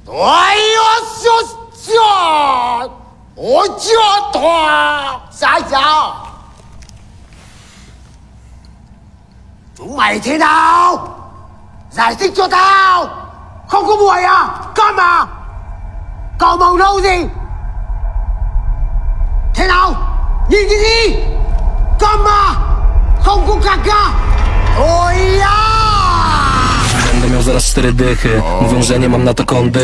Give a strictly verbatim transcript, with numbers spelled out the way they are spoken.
哎呦，小小，我叫他傻小，仲未聽到？giải thích cho tao. Không có muội à? Con mà. Cậu màu nâu gì? Thế nào? Nhìn cái gì? Con mà. Không có kaka. Oj ja! Będę miał zaraz cztery dychy. Mówią, że nie mam na to kondy.